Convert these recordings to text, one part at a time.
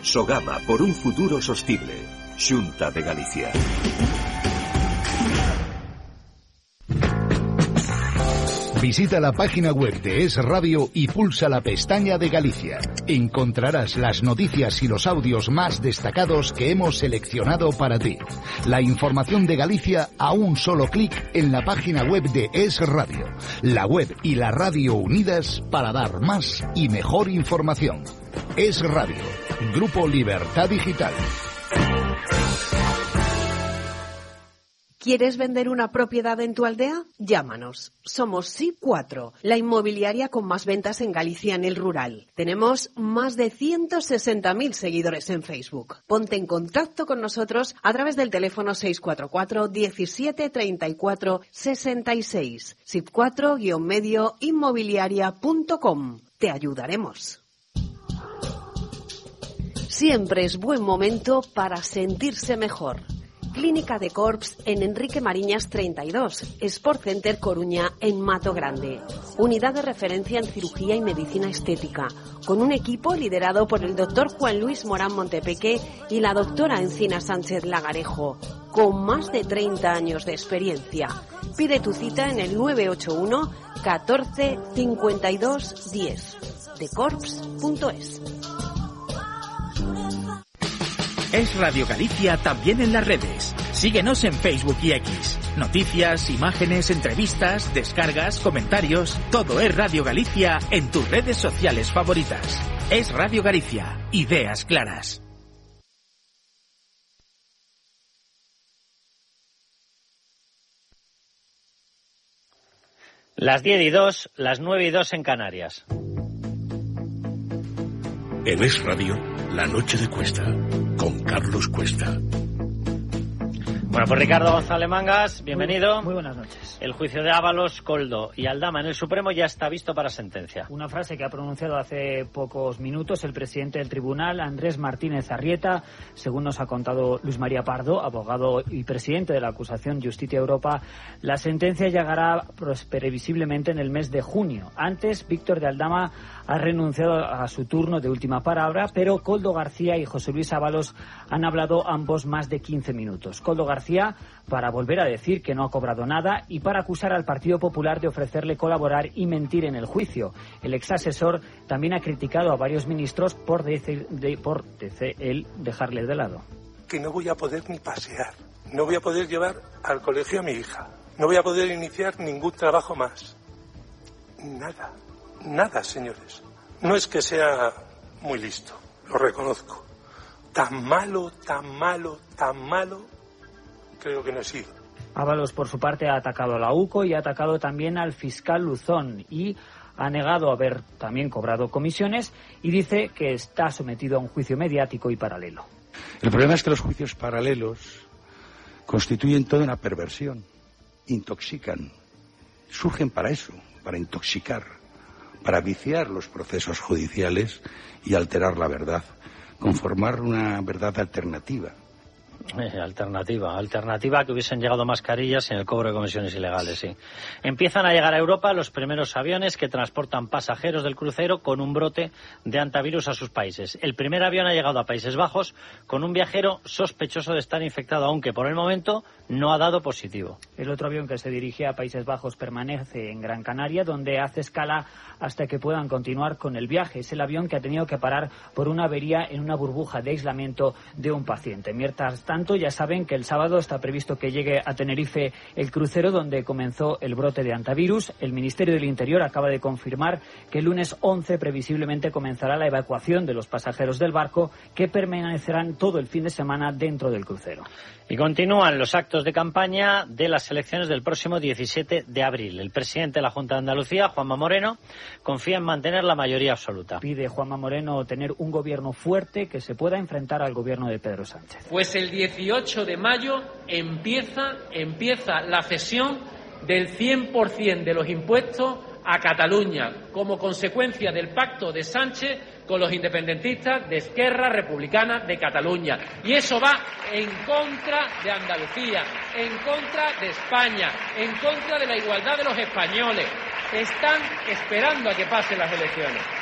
Sogama por un futuro sostible. Xunta de Galicia. Visita la página web de Es Radio y pulsa la pestaña de Galicia. Encontrarás las noticias y los audios más destacados que hemos seleccionado para ti. La información de Galicia a un solo clic en la página web de Es Radio. La web y la radio unidas para dar más y mejor información. Es Radio. Grupo Libertad Digital. ¿Quieres vender una propiedad en tu aldea? Llámanos. Somos SIP4, la inmobiliaria con más ventas en Galicia en el rural. Tenemos más de 160.000 seguidores en Facebook. Ponte en contacto con nosotros a través del teléfono 644 17 34 66. SIP4-medio inmobiliaria.com. Te ayudaremos. Siempre es buen momento para sentirse mejor. Clínica de Corps en Enrique Mariñas 32, Sport Center Coruña en Mato Grande. Unidad de referencia en cirugía y medicina estética, con un equipo liderado por el doctor Juan Luis Morán Montepeque y la doctora Encina Sánchez Lagarejo, con más de 30 años de experiencia. Pide tu cita en el 981 14 52 10, decorps.es. Es Radio Galicia también en las redes. Síguenos en Facebook y X. Noticias, imágenes, entrevistas, descargas, comentarios. Todo es Radio Galicia en tus redes sociales favoritas. Es Radio Galicia. Ideas claras. Las 10:02, las 9:02 en Canarias. En Es Radio, La Noche de Cuesta, con Carlos Cuesta. Bueno, pues Ricardo González Mangas, bienvenido. Muy buenas noches. El juicio de Ábalos, Koldo y Aldama en el Supremo ya está visto para sentencia. Una frase que ha pronunciado hace pocos minutos el presidente del tribunal, Andrés Martínez Arrieta. Según nos ha contado Luis María Pardo, abogado y presidente de la acusación Justicia Europa, la sentencia llegará previsiblemente en el mes de junio. Antes, Víctor de Aldama ha renunciado a su turno de última palabra, pero Koldo García y José Luis Ábalos han hablado ambos más de 15 minutos. Koldo García para volver a decir que no ha cobrado nada y para acusar al Partido Popular de ofrecerle colaborar y mentir en el juicio. El exasesor también ha criticado a varios ministros por decir él dejarle de lado. Que no voy a poder ni pasear, no voy a poder llevar al colegio a mi hija, no voy a poder iniciar ningún trabajo más. Nada, señores. No es que sea muy listo, lo reconozco. Tan malo, creo que no he sido. Ábalos, por su parte, ha atacado a la UCO y ha atacado también al fiscal Luzón y ha negado haber también cobrado comisiones y dice que está sometido a un juicio mediático y paralelo. El problema es que los juicios paralelos constituyen toda una perversión, intoxican, surgen para eso, para intoxicar, para viciar los procesos judiciales y alterar la verdad, conformar una verdad alternativa. Alternativa que hubiesen llegado mascarillas en el cobro de comisiones ilegales, sí. Empiezan a llegar a Europa los primeros aviones que transportan pasajeros del crucero con un brote de hantavirus a sus países. El primer avión ha llegado a Países Bajos con un viajero sospechoso de estar infectado, aunque por el momento no ha dado positivo. El otro avión que se dirige a Países Bajos permanece en Gran Canaria, donde hace escala hasta que puedan continuar con el viaje. Es el avión que ha tenido que parar por una avería en una burbuja de aislamiento de un paciente. Mientras tanto, ya saben que el sábado está previsto que llegue a Tenerife el crucero donde comenzó el brote de hantavirus. El Ministerio del Interior acaba de confirmar que el lunes 11 previsiblemente comenzará la evacuación de los pasajeros del barco, que permanecerán todo el fin de semana dentro del crucero. Y continúan los actos de campaña de las elecciones del próximo 17 de abril. El presidente de la Junta de Andalucía, Juanma Moreno, confía en mantener la mayoría absoluta. Pide Juanma Moreno tener un gobierno fuerte que se pueda enfrentar al gobierno de Pedro Sánchez. Pues el 18 de mayo empieza la cesión del 100% de los impuestos a Cataluña, como consecuencia del pacto de Sánchez con los independentistas de Esquerra Republicana de Cataluña. Y eso va en contra de Andalucía, en contra de España, en contra de la igualdad de los españoles. Están esperando a que pasen las elecciones.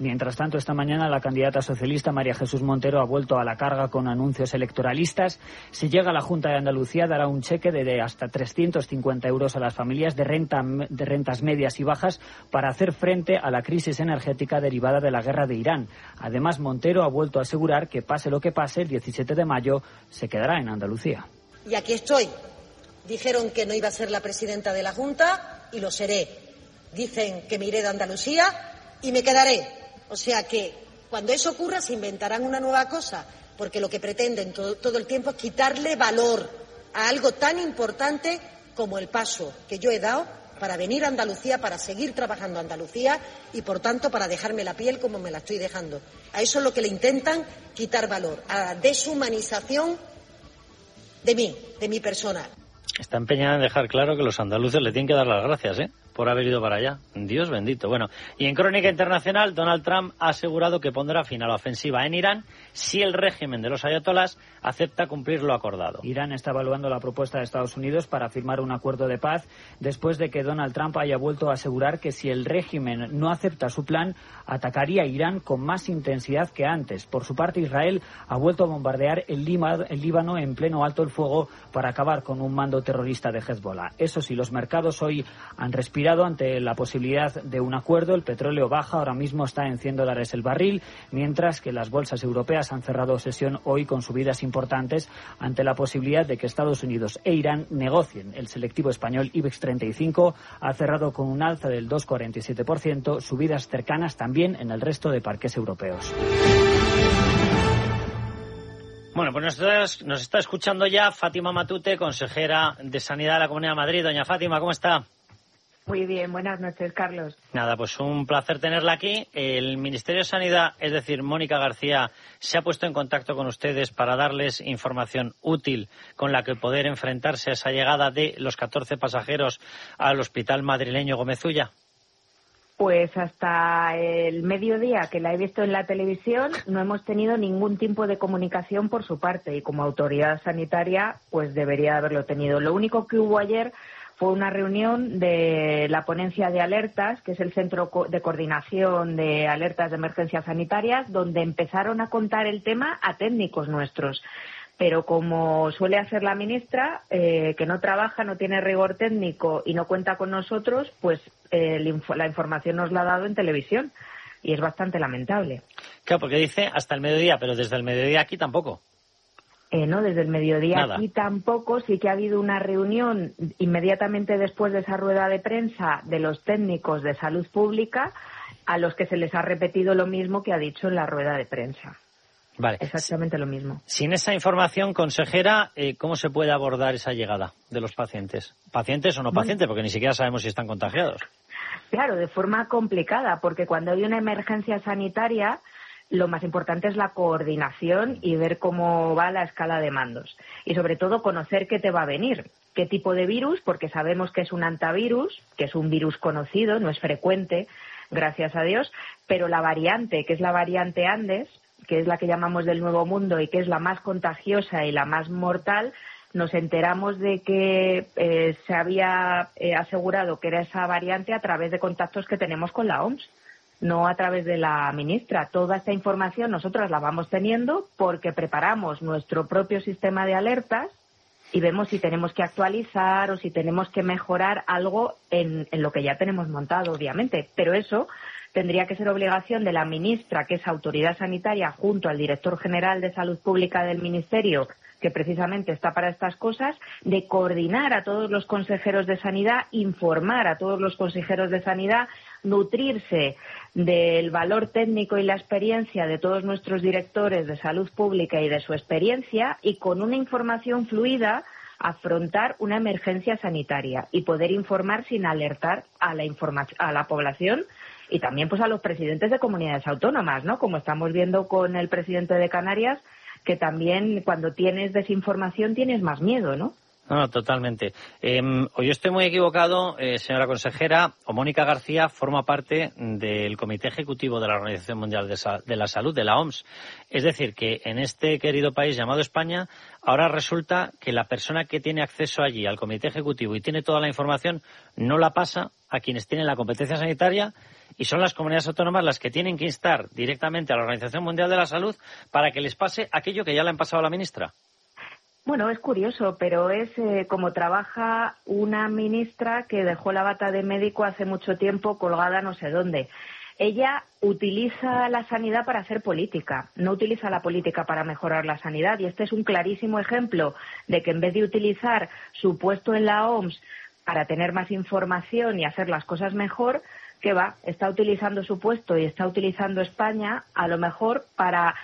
Mientras tanto, esta mañana la candidata socialista María Jesús Montero ha vuelto a la carga con anuncios electoralistas. Si llega a la Junta de Andalucía, dará un cheque de hasta 350 euros a las familias de rentas medias y bajas para hacer frente a la crisis energética derivada de la guerra de Irán. Además, Montero ha vuelto a asegurar que pase lo que pase, el 17 de mayo se quedará en Andalucía. Y aquí estoy. Dijeron que no iba a ser la presidenta de la Junta y lo seré. Dicen que me iré de Andalucía y me quedaré. O sea que cuando eso ocurra se inventarán una nueva cosa, porque lo que pretenden todo el tiempo es quitarle valor a algo tan importante como el paso que yo he dado para venir a Andalucía, para seguir trabajando en Andalucía y, por tanto, para dejarme la piel como me la estoy dejando. A eso es lo que le intentan quitar valor, a la deshumanización de mi persona. Está empeñada en dejar claro que los andaluces le tienen que dar las gracias, por haber ido para allá. Dios bendito. Bueno, y en crónica internacional, Donald Trump ha asegurado que pondrá fin a la ofensiva en Irán si el régimen de los ayatolás acepta cumplir lo acordado. Irán está evaluando la propuesta de Estados Unidos para firmar un acuerdo de paz después de que Donald Trump haya vuelto a asegurar que si el régimen no acepta su plan, atacaría a Irán con más intensidad que antes. Por su parte, Israel ha vuelto a bombardear el Líbano en pleno alto el fuego para acabar con un mando terrorista de Hezbollah. Eso sí, los mercados hoy han respirado ante la posibilidad de un acuerdo. El petróleo baja, ahora mismo está en $100 el barril, mientras que las bolsas europeas han cerrado sesión hoy con subidas importantes ante la posibilidad de que Estados Unidos e Irán negocien. El selectivo español IBEX 35 ha cerrado con un alza del 2,47%, subidas cercanas también en el resto de parques europeos. Bueno, pues nos está escuchando ya Fátima Matute, consejera de Sanidad de la Comunidad de Madrid. Doña Fátima, ¿cómo está? Muy bien, buenas noches, Carlos. Nada, pues un placer tenerla aquí. El Ministerio de Sanidad, es decir, Mónica García, se ha puesto en contacto con ustedes para darles información útil con la que poder enfrentarse a esa llegada de los 14 pasajeros al hospital madrileño Gómez Ulla. Pues hasta el mediodía que la he visto en la televisión no hemos tenido ningún tipo de comunicación por su parte y como autoridad sanitaria pues debería haberlo tenido. Lo único que hubo ayer fue una reunión de la ponencia de alertas, que es el Centro de Coordinación de Alertas de Emergencias Sanitarias, donde empezaron a contar el tema a técnicos nuestros. Pero como suele hacer la ministra, que no trabaja, no tiene rigor técnico y no cuenta con nosotros, pues la información nos la ha dado en televisión y es bastante lamentable. Claro, porque dice hasta el mediodía, pero desde el mediodía aquí tampoco. No, desde el mediodía Nada. Aquí tampoco. Sí que ha habido una reunión inmediatamente después de esa rueda de prensa de los técnicos de salud pública a los que se les ha repetido lo mismo que ha dicho en la rueda de prensa. Vale. Exactamente lo mismo. Sin esa información, consejera, ¿cómo se puede abordar esa llegada de los pacientes? ¿Pacientes o no pacientes? Porque ni siquiera sabemos si están contagiados. Claro, de forma complicada, porque cuando hay una emergencia sanitaria, lo más importante es la coordinación y ver cómo va la escala de mandos. Y sobre todo conocer qué te va a venir, qué tipo de virus, porque sabemos que es un antivirus, que es un virus conocido, no es frecuente, gracias a Dios, pero la variante, que es la variante Andes, que es la que llamamos del Nuevo Mundo y que es la más contagiosa y la más mortal, nos enteramos de que se había asegurado que era esa variante a través de contactos que tenemos con la OMS. No a través de la ministra. Toda esta información nosotras la vamos teniendo porque preparamos nuestro propio sistema de alertas y vemos si tenemos que actualizar o si tenemos que mejorar algo en lo que ya tenemos montado, obviamente. Pero eso tendría que ser obligación de la ministra, que es autoridad sanitaria, junto al director general de Salud Pública del Ministerio, que precisamente está para estas cosas, de coordinar a todos los consejeros de sanidad, informar a todos los consejeros de sanidad, nutrirse del valor técnico y la experiencia de todos nuestros directores de salud pública y de su experiencia y con una información fluida afrontar una emergencia sanitaria y poder informar sin alertar a la población y también pues a los presidentes de comunidades autónomas, ¿no? Como estamos viendo con el presidente de Canarias, que también cuando tienes desinformación tienes más miedo, ¿no? No, totalmente. O yo estoy muy equivocado, señora consejera, o Mónica García forma parte del Comité Ejecutivo de la Organización Mundial de la Salud, de la OMS. Es decir, que en este querido país llamado España, ahora resulta que la persona que tiene acceso allí al Comité Ejecutivo y tiene toda la información, no la pasa a quienes tienen la competencia sanitaria y son las comunidades autónomas las que tienen que instar directamente a la Organización Mundial de la Salud para que les pase aquello que ya le han pasado a la ministra. Bueno, es curioso, pero es como trabaja una ministra que dejó la bata de médico hace mucho tiempo colgada no sé dónde. Ella utiliza la sanidad para hacer política, no utiliza la política para mejorar la sanidad. Y este es un clarísimo ejemplo de que en vez de utilizar su puesto en la OMS para tener más información y hacer las cosas mejor, ¿qué va? Está utilizando su puesto y está utilizando España a lo mejor para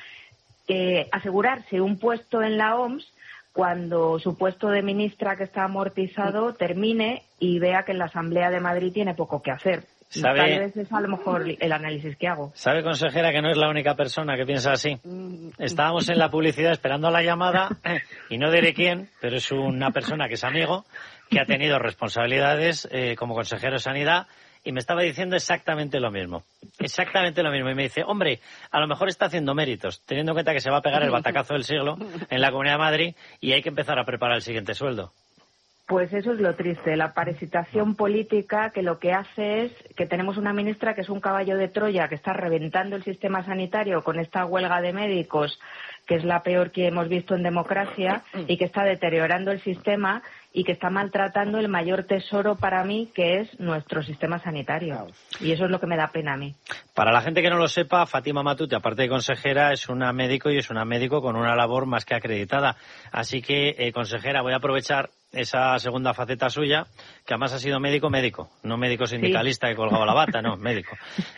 asegurarse un puesto en la OMS cuando su puesto de ministra, que está amortizado, termine y vea que en la Asamblea de Madrid tiene poco que hacer. Tal vez es a lo mejor el análisis que hago. ¿Sabe, consejera, que no es la única persona que piensa así? Estábamos en la publicidad esperando la llamada y no diré quién, pero es una persona que es amigo, que ha tenido responsabilidades como consejero de Sanidad y me estaba diciendo exactamente lo mismo. Exactamente lo mismo. Y me dice, hombre, a lo mejor está haciendo méritos, teniendo en cuenta que se va a pegar el batacazo del siglo en la Comunidad de Madrid y hay que empezar a preparar el siguiente sueldo. Pues eso es lo triste, la parasitación política, que lo que hace es que tenemos una ministra que es un caballo de Troya, que está reventando el sistema sanitario con esta huelga de médicos, que es la peor que hemos visto en democracia, y que está deteriorando el sistema y que está maltratando el mayor tesoro para mí, que es nuestro sistema sanitario. Y eso es lo que me da pena a mí. Para la gente que no lo sepa, Fátima Matute, aparte de consejera, es una médico y es una médico con una labor más que acreditada. Así que, consejera, voy a aprovechar esa segunda faceta suya, que además ha sido médico, no médico sindicalista que colgaba la bata, no, médico.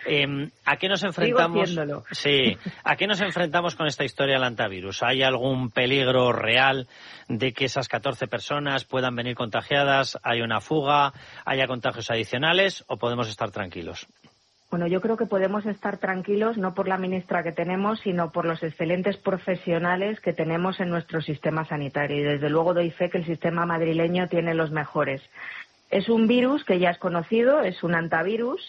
¿A qué nos enfrentamos? Sí, ¿a qué nos enfrentamos con esta historia del antivirus? ¿Hay algún peligro real de que esas 14 personas puedan venir contagiadas? ¿Hay una fuga? ¿Haya contagios adicionales? ¿O podemos estar tranquilos? Bueno, yo creo que podemos estar tranquilos no por la ministra que tenemos, sino por los excelentes profesionales que tenemos en nuestro sistema sanitario. Y desde luego doy fe que el sistema madrileño tiene los mejores. Es un virus que ya es conocido, es un antivirus.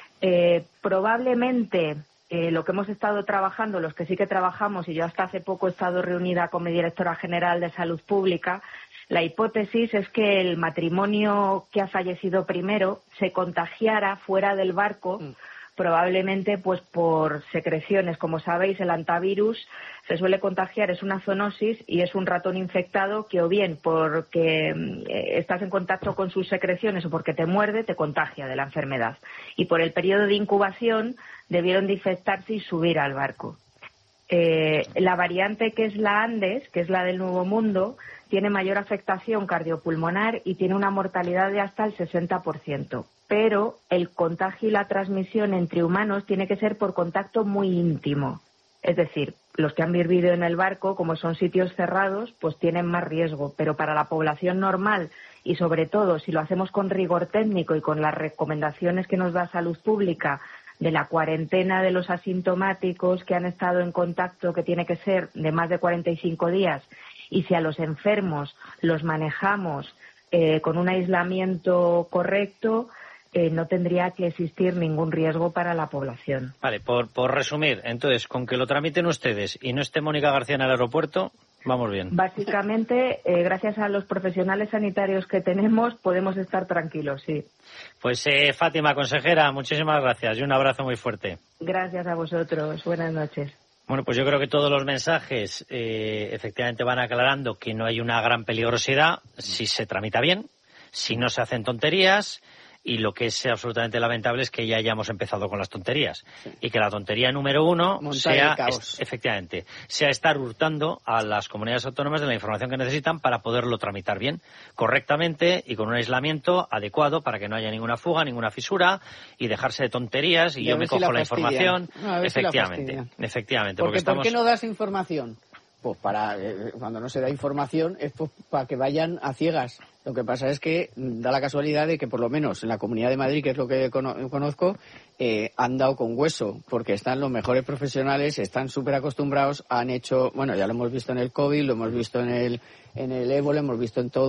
Probablemente lo que hemos estado trabajando, los que sí que trabajamos, y yo hasta hace poco he estado reunida con mi directora general de Salud Pública, la hipótesis es que el matrimonio que ha fallecido primero se contagiara fuera del barco, probablemente pues por secreciones. Como sabéis, el antivirus se suele contagiar, es una zoonosis y es un ratón infectado que o bien porque estás en contacto con sus secreciones o porque te muerde, te contagia de la enfermedad. Y por el periodo de incubación debieron de infectarse y subir al barco. La variante que es la Andes, que es la del Nuevo Mundo, tiene mayor afectación cardiopulmonar y tiene una mortalidad de hasta el 60%. Pero el contagio y la transmisión entre humanos tiene que ser por contacto muy íntimo. Es decir, los que han vivido en el barco, como son sitios cerrados, pues tienen más riesgo. Pero para la población normal y sobre todo si lo hacemos con rigor técnico y con las recomendaciones que nos da Salud Pública de la cuarentena de los asintomáticos que han estado en contacto, que tiene que ser de más de 45 días, y si a los enfermos los manejamos con un aislamiento correcto, no tendría que existir ningún riesgo para la población. Vale, por resumir, entonces, con que lo tramiten ustedes y no esté Mónica García en el aeropuerto, vamos bien. Básicamente, gracias a los profesionales sanitarios que tenemos, podemos estar tranquilos, sí. Pues Fátima, consejera, muchísimas gracias y un abrazo muy fuerte. Gracias a vosotros. Buenas noches. Bueno, pues yo creo que todos los mensajes efectivamente van aclarando que no hay una gran peligrosidad si se tramita bien, si no se hacen tonterías. Y lo que es absolutamente lamentable es que ya hayamos empezado con las tonterías. Sí. Y que la tontería número uno sea estar hurtando a las comunidades autónomas de la información que necesitan para poderlo tramitar bien, correctamente y con un aislamiento adecuado para que no haya ninguna fuga, ninguna fisura y dejarse de tonterías y yo me cojo la información. Efectivamente. Porque ¿por qué no das información? Pues para cuando no se da información es pues para que vayan a ciegas. Lo que pasa es que da la casualidad de que por lo menos en la Comunidad de Madrid, que es lo que conozco, han dado con hueso, porque están los mejores profesionales, están súper acostumbrados, han hecho, bueno, ya lo hemos visto en el COVID, lo hemos visto en el ébola, hemos visto en todo,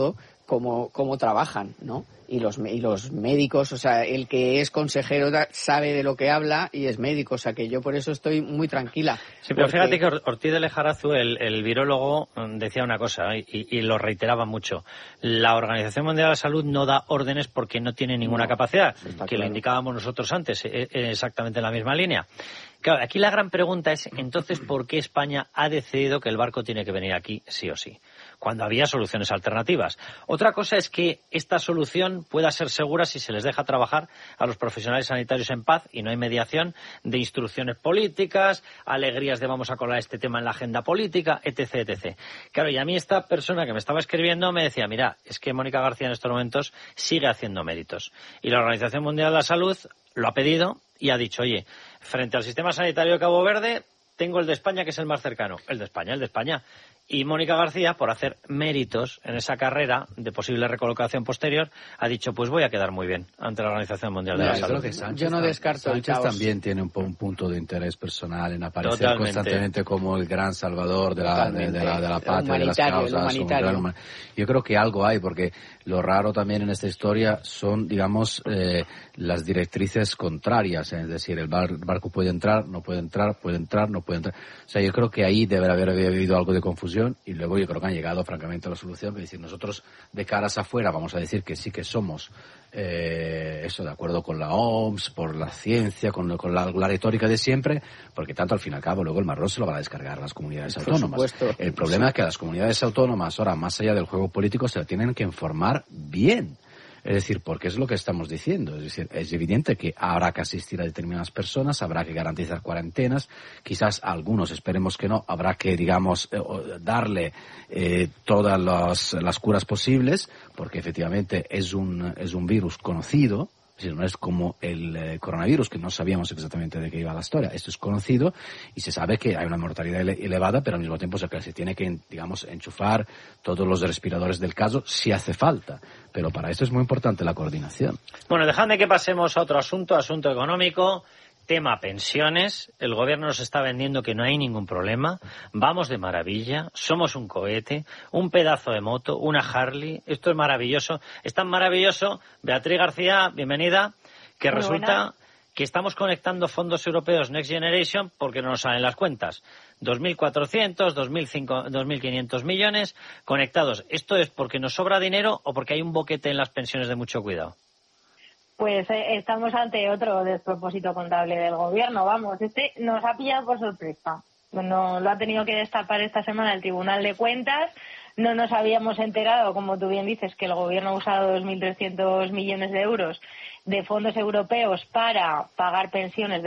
cómo trabajan, ¿no? Y los médicos, o sea, el que es consejero sabe de lo que habla y es médico, o sea, que yo por eso estoy muy tranquila. Sí, pero fíjate que Ortiz de Lejarazu, el virólogo, decía una cosa y lo reiteraba mucho. La Organización Mundial de la Salud no da órdenes porque no tiene ninguna capacidad, que claro. Lo indicábamos nosotros antes, exactamente en la misma línea. Claro, aquí la gran pregunta es, entonces, ¿por qué España ha decidido que el barco tiene que venir aquí sí o sí? Cuando había soluciones alternativas. Otra cosa es que esta solución pueda ser segura si se les deja trabajar a los profesionales sanitarios en paz y no hay mediación de instrucciones políticas, alegrías de vamos a colar este tema en la agenda política, etc., etc. Claro, y a mí esta persona que me estaba escribiendo me decía, mira, es que Mónica García en estos momentos sigue haciendo méritos. Y la Organización Mundial de la Salud lo ha pedido y ha dicho, oye, frente al sistema sanitario de Cabo Verde, tengo el de España, que es el más cercano. El de España. Y Mónica García, por hacer méritos en esa carrera de posible recolocación posterior, ha dicho, pues voy a quedar muy bien ante la Organización Mundial de la Salud. Yo no descarto el caos. También tiene un punto de interés personal en aparecer constantemente como el gran salvador de la patria, de las causas. Yo creo que algo hay, porque lo raro también en esta historia son, digamos, las directrices contrarias. Es decir, el barco puede entrar, no puede entrar, puede entrar, no puede entrar. O sea, yo creo que ahí debe haber habido algo de confusión. Y luego yo creo que han llegado francamente a la solución, es decir, nosotros de caras afuera vamos a decir que sí que somos eso de acuerdo con la OMS, por la ciencia, con la retórica de siempre, porque tanto al fin y al cabo luego el marrón se lo van a descargar las comunidades autónomas. El problema es que las comunidades autónomas ahora, más allá del juego político, se lo tienen que informar bien. Es decir, porque es lo que estamos diciendo. Es decir, es evidente que habrá que asistir a determinadas personas, habrá que garantizar cuarentenas, quizás a algunos, esperemos que no, habrá que, digamos, darle todas las curas posibles, porque efectivamente es un virus conocido. Es decir, no es como el coronavirus, que no sabíamos exactamente de qué iba la historia. Esto es conocido y se sabe que hay una mortalidad elevada, pero al mismo tiempo se tiene que, digamos, enchufar todos los respiradores del caso si hace falta. Pero para esto es muy importante la coordinación. Bueno, dejadme que pasemos a otro asunto económico. Tema pensiones, el gobierno nos está vendiendo que no hay ningún problema, vamos de maravilla, somos un cohete, un pedazo de moto, una Harley, esto es maravilloso, es tan maravilloso, Beatriz García, bienvenida, que resulta que estamos conectando fondos europeos Next Generation porque no nos salen las cuentas, 2.400, 2.500 millones conectados, ¿esto es porque nos sobra dinero o porque hay un boquete en las pensiones de mucho cuidado? Pues estamos ante otro despropósito contable del gobierno, vamos, nos ha pillado por sorpresa. Bueno, lo ha tenido que destapar esta semana el Tribunal de Cuentas, no nos habíamos enterado, como tú bien dices, que el gobierno ha usado 2.300 millones de euros de fondos europeos para pagar pensiones